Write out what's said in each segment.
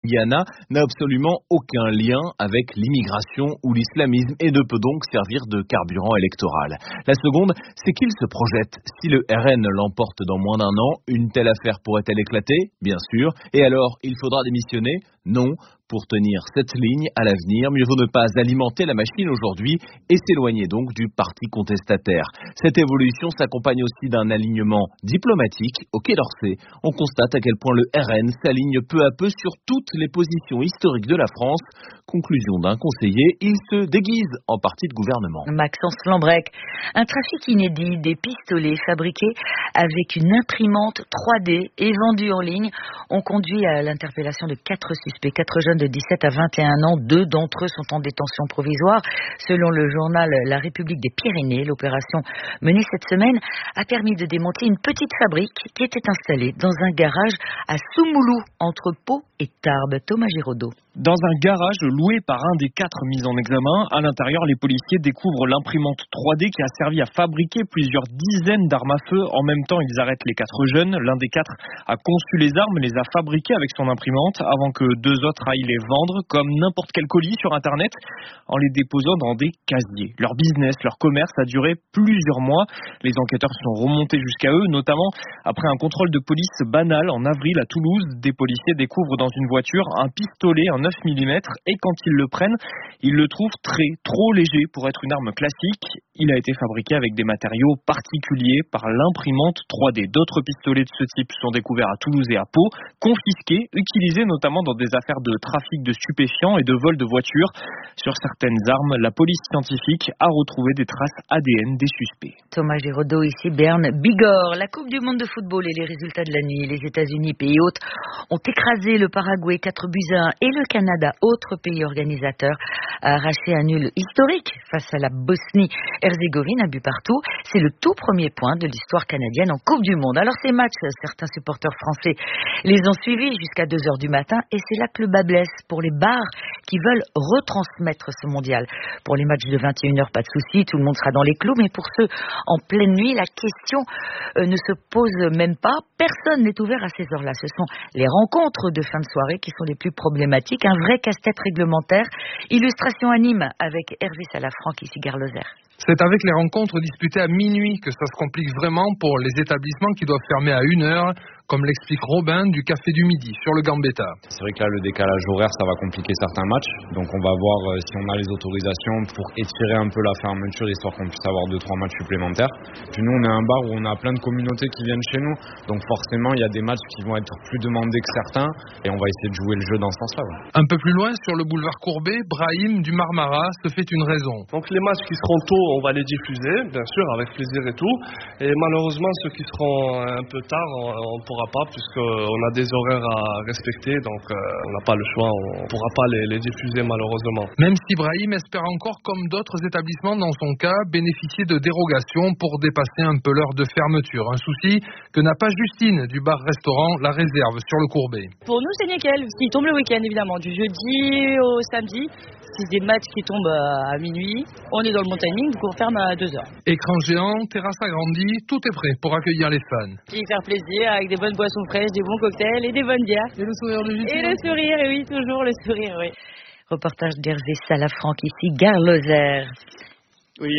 Guyana n'a absolument aucun lien avec l'immigration ou l'islamisme et ne peut donc servir de carburant électoral. La seconde, c'est qu'il se projette. Si le RN l'emporte dans moins d'un an, une telle affaire pourrait-elle éclater? Bien sûr. Et alors, il faudra démissionner? Non. Pour tenir cette ligne à l'avenir, mieux vaut ne pas alimenter la machine aujourd'hui et s'éloigner donc du parti contestataire. Cette évolution s'accompagne aussi d'un alignement diplomatique au Quai d'Orsay. On constate à quel point le RN s'aligne peu à peu sur toutes les positions historiques de la France. Conclusion d'un conseiller, il se déguise en parti de gouvernement. Maxence Lambrec, un trafic inédit des pistolets fabriqués avec une imprimante 3D et vendus en ligne ont conduit à l'interpellation de 4 suspects, 4 jeunes de 17 à 21 ans. 2 d'entre eux sont en détention provisoire. Selon le journal La République des Pyrénées, l'opération menée cette semaine a permis de démanteler une petite fabrique qui était installée dans un garage à Soumoulou, entre Pau et Tarbes. Thomas Giraudot. Dans un garage loué par un des 4 mis en examen, à l'intérieur, les policiers découvrent l'imprimante 3D qui a servi à fabriquer plusieurs dizaines d'armes à feu. En même temps, ils arrêtent les 4 jeunes. L'un des 4 a conçu les armes, les a fabriquées avec son imprimante avant que 2 autres aillent les vendre comme n'importe quel colis sur Internet en les déposant dans des casiers. Leur business, leur commerce a duré plusieurs mois. Les enquêteurs sont remontés jusqu'à eux, notamment après un contrôle de police banal en avril à Toulouse. Des policiers découvrent dans une voiture un pistolet en 9 mm et quand ils le prennent, ils le trouvent trop léger pour être une arme classique. Il a été fabriqué avec des matériaux particuliers par l'imprimante 3D. D'autres pistolets de ce type sont découverts à Toulouse et à Pau, confisqués, utilisés notamment dans des affaires de trafic de stupéfiants et de vol de voitures. Sur certaines armes, la police scientifique a retrouvé des traces ADN des suspects. Thomas Giraudot, ici Berne Bigorre. La Coupe du monde de football et les résultats de la nuit. Les États-Unis, pays hôtes, ont écrasé le Paraguay 4-1 et le Canada, autre pays organisateur, a arraché un nul historique face à la Bosnie-Herzégovine, un but partout. C'est le tout premier point de l'histoire canadienne en Coupe du monde. Alors ces matchs, certains supporters français les ont suivis jusqu'à 2h du matin et c'est là que le bas blesse pour les bars qui veulent retransmettre ce mondial. Pour les matchs de 21h, pas de souci, tout le monde sera dans les clous, mais pour ceux en pleine nuit, la question ne se pose même pas. Personne n'est ouvert à ces heures-là. Ce sont les rencontres de fin de soirée qui sont les plus problématiques. Un vrai casse-tête réglementaire. Illustration à Nîmes avec Hervé Salafranc, ici Gare Lozère. C'est avec les rencontres disputées à minuit que ça se complique vraiment pour les établissements qui doivent fermer à 1h, comme l'explique Robin du Café du Midi sur le Gambetta. C'est vrai que là, le décalage horaire, ça va compliquer certains matchs. Donc on va voir si on a les autorisations pour étirer un peu la fermeture, histoire qu'on puisse avoir 2-3 matchs supplémentaires. Puis nous, on est un bar où on a plein de communautés qui viennent chez nous. Donc forcément, il y a des matchs qui vont être plus demandés que certains. Et on va essayer de jouer le jeu dans ce sens-là. Ouais. Un peu plus loin, sur le boulevard Courbet, Brahim du Marmara se fait une raison. Donc les matchs qui seront tôt, on va les diffuser, bien sûr, avec plaisir et tout. Et malheureusement, ceux qui seront un peu tard, on ne pourra pas, puisqu'on a des horaires à respecter, donc on n'a pas le choix, on ne pourra pas les diffuser malheureusement. Même si Brahim espère encore, comme d'autres établissements dans son cas, bénéficier de dérogations pour dépasser un peu l'heure de fermeture. Un souci que n'a pas Justine du bar-restaurant La Réserve sur le Courbet. Pour nous, c'est nickel, s'il tombe le week-end évidemment, du jeudi au samedi. Si c'est des matchs qui tombent à minuit, on est dans le bon timing, donc on ferme à 2h. Écran géant, terrasse agrandie, tout est prêt pour accueillir les fans. Et faire plaisir avec des bonnes boissons fraîches, des bons cocktails et des bonnes bières. Et le sourire de Justine. Et le sourire, oui, toujours le sourire, oui. Reportage d'Hervé Salafranc, ici Gare Lozère. Oui,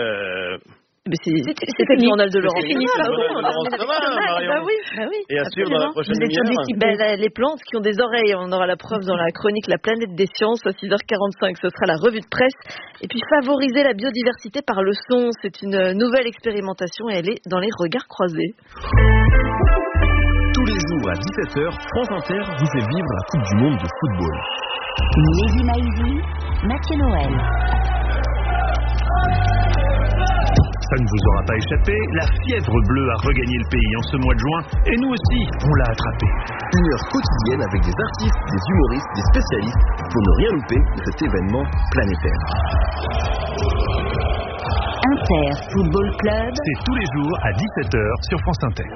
C'était le journal de Laurence. Bah oui. Et à suivre dans la prochaine émission. Les plantes qui ont des oreilles. On aura la preuve dans la chronique La Planète des Sciences à 6h45. Ce sera la revue de presse. Et puis favoriser la biodiversité par le son. C'est une nouvelle expérimentation et elle est dans les regards croisés. Tous les jours à 17h, France Inter vous fait vivre la Coupe du Monde de football. Mehdi Maizi, Mathieu Noël. Ça ne vous aura pas échappé, la fièvre bleue a regagné le pays en ce mois de juin et nous aussi, on l'a attrapé. Une heure quotidienne avec des artistes, des humoristes, des spécialistes pour ne rien louper de cet événement planétaire. Inter Football Club. C'est tous les jours à 17h sur France Inter.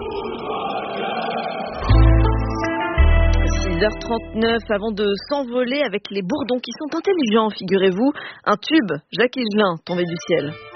6h39 avant de s'envoler avec les bourdons qui sont intelligents, figurez-vous. Un tube, Jacques Higelin, tombé du ciel.